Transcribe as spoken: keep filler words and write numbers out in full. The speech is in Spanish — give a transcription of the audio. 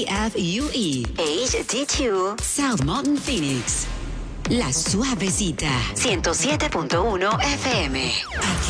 A F U E H D dos South Mountain Phoenix. La Suavecita ciento siete punto uno F M. Aquí